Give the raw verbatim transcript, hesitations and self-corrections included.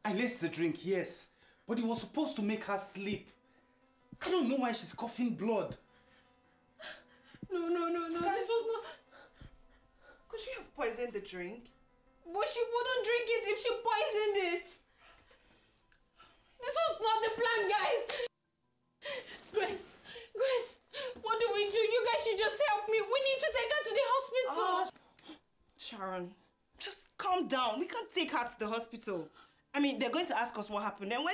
I laced the drink, yes. But it was supposed to make her sleep. I don't know why she's coughing blood. No, no, no, no. This was not... Could she have poisoned the drink? But she wouldn't drink it if she poisoned it. This was not the plan, guys. Grace, Grace, what do we do? You guys should just help me. We need to take her to the hospital. Oh, Sharon, just calm down. We can't take her to the hospital. I mean, they're going to ask us what happened. And when